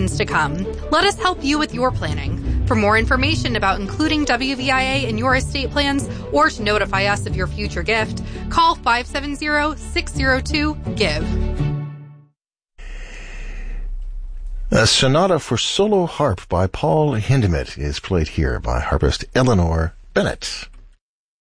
generations to come. Let us help you with your planning. For more information about including WVIA in your estate plans or to notify us of your future gift, call 570-602-GIVE. A sonata for solo harp by Paul Hindemith is played here by harpist Eleanor Bennett.